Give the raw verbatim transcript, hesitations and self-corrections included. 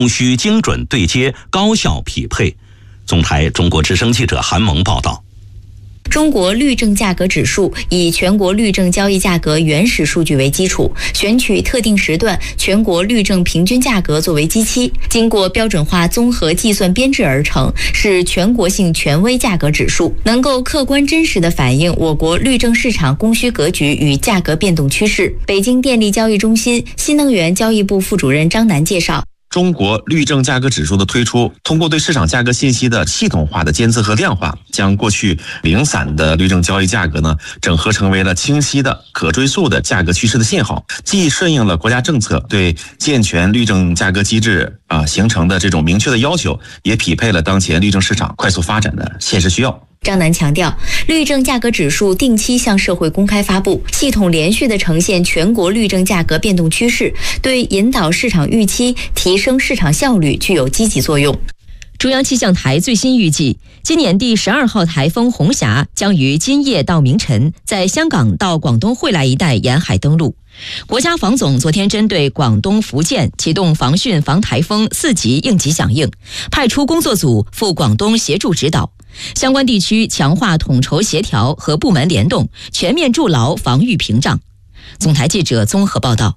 需精准对接，高效匹配。总台中国之声记者韩萌报道。 中国绿证价格指数以全国绿证交易价格原始数据为基础，选取特定时段全国绿证平均价格作为基期，经过标准化综合计算编制而成，是全国性权威价格指数，能够客观真实地反映我国绿证市场供需格局与价格变动趋势。北京电力交易中心新能源交易部副主任张楠介绍， 中国绿证价格指数的推出，通过对市场价格信息的系统化的监测和量化，将过去零散的绿证交易价格呢，整合成为了清晰的、可追溯的价格趋势的信号，既顺应了国家政策对健全绿证价格机制啊形成的这种明确的要求，也匹配了当前绿证市场快速发展的现实需要。 张楠强调，绿证价格指数定期向社会公开发布，系统连续地呈现全国绿证价格变动趋势，对引导市场预期、提升市场效率具有积极作用。 中央气象台最新预计，今年第十二号台风红霞将于今夜到明晨在香港到广东惠来一带沿海登陆。国家防总昨天针对广东、福建启动防汛防台风四级应急响应，派出工作组赴广东协助指导，相关地区强化统筹协调和部门联动，全面筑牢防御屏障。总台记者综合报道。